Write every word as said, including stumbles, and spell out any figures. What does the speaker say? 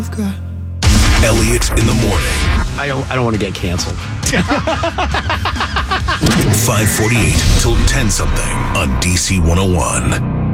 Elliot in the morning. I don't. I don't want to get canceled. five forty-eight till ten something on D C one oh one.